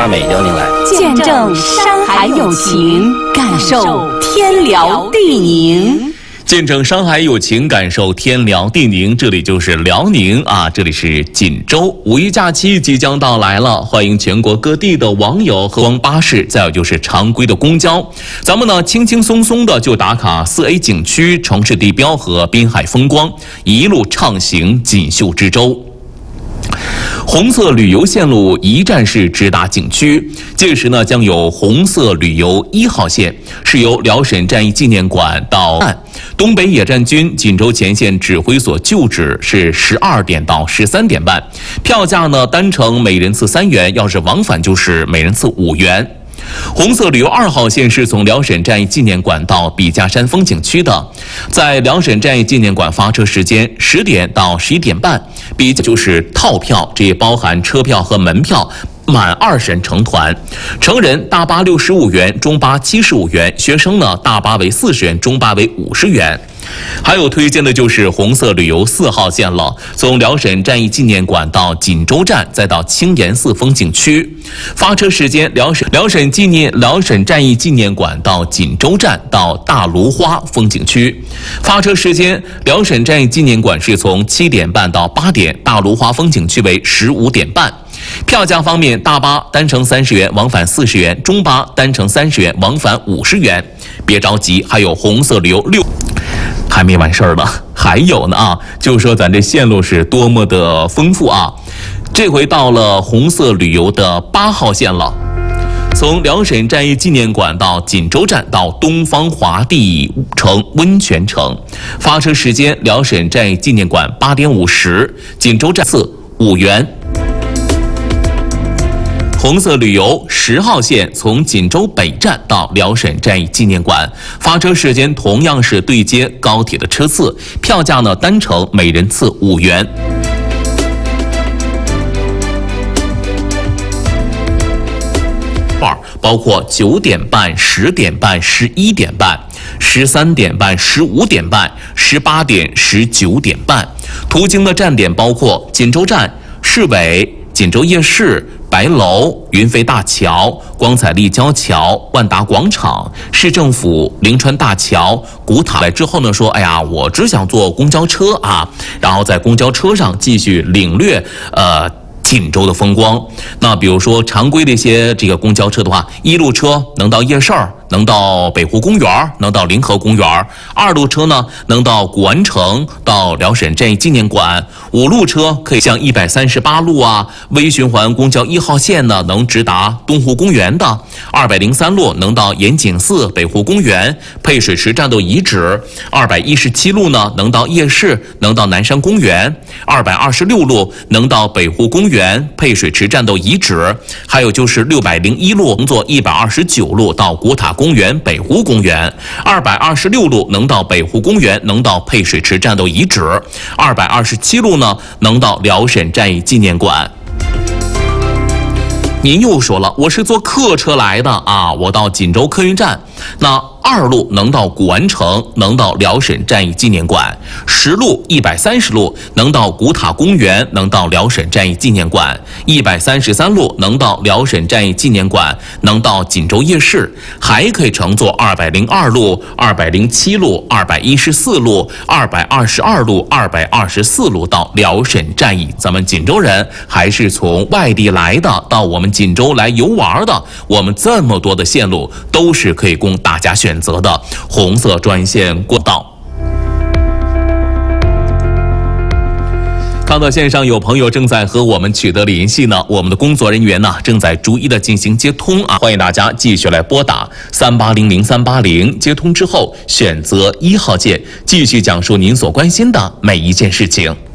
大美邀您来见证山海有情，感受天辽地宁。 见证山海有情，感受天辽地宁。这里就是辽宁啊，这里是锦州。五一假期即将到来了，欢迎全国各地的网友和光巴士，再有就是常规的公交。咱们呢轻轻松松的就打卡4A 景区、城市地标和滨海风光，一路畅行锦绣之州。红色旅游线路一站式直达景区，届时呢将有红色旅游1号线，是由辽沈战役纪念馆到东北野战军锦州前线指挥所旧址，是12点到13点半。票价呢单程每人次3元，要是往返就是每人次5元。红色旅游2号线是从辽沈战役纪念馆到笔架山风景区的，在辽沈战役纪念馆发车时间10点到11点半，笔架就是套票，这也包含车票和门票。满20人成团，成人大巴65元，中巴75元，学生呢大巴为40元，中巴为50元。还有推荐的就是红色旅游4号线了，从辽沈战役纪念馆到锦州站，再到青岩寺风景区。发车时间辽沈战役纪念馆到锦州站到大芦花风景区。发车时间辽沈战役纪念馆是从7点半到8点，大芦花风景区为15点半。票价方面，大巴单程30元，往返40元；中巴单程30元，往返50元。别着急，还有红色旅游6，还没完事儿呢，还有呢啊！就说咱这线路是多么的丰富啊！这回到了红色旅游的8号线了。从辽沈战役纪念馆到锦州站到东方华地城温泉城，发车时间辽沈战役纪念馆8点50，锦州站次5元。红色旅游10号线从锦州北站到辽沈战役纪念馆，发车时间同样是对接高铁的车次，票价呢单程每人次5元。包括9点半、10点半、11点半、13点半、15点半、18点、19点半。途经的站点包括锦州站、市委、锦州夜市、白楼、云飞大桥、光彩立交桥、万达广场、市政府、灵川大桥、古塔。来之后呢，说，哎呀，我只想坐公交车啊，然后在公交车上继续领略锦州的风光。那比如说常规的一些这个公交车的话，1路车能到夜市儿，能到北湖公园，能到临河公园；2路车呢能到古玩城，到辽沈战役纪念馆；5路车可以像138路啊，微循环公交1号线呢能直达东湖公园的；203路能到延景寺、北湖公园、配水池战斗遗址；217路呢能到夜市，能到南山公园；226路能到北湖公园、配水池战斗遗址。还有就是601路能坐129路到古塔公园、北湖公园；226路能到北湖公园，能到配水池战斗遗址；227路呢能到辽沈战役纪念馆。您又说了，我是坐客车来的啊，我到锦州客运站。那2路能到古玩城，能到辽沈战役纪念馆；10路、130路能到古塔公园，能到辽沈战役纪念馆；133路能到辽沈战役纪念馆，能到锦州夜市。还可以乘坐202路、207路、214路、222路、224路到辽沈战役。咱们锦州人还是从外地来的，到我们锦州来游玩的，我们这么多的线路都是可以供大家选择的。红色专线过道。看到线上有朋友正在和我们取得联系呢，我们的工作人员呢正在逐一的进行接通啊，欢迎大家继续来拨打3800-380，接通之后选择1号键，继续讲述您所关心的每一件事情。